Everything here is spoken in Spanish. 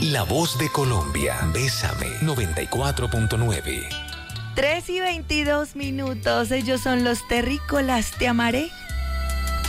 La voz de Colombia. Bésame 94.9. 3:22. Ellos son los terrícolas. Te amaré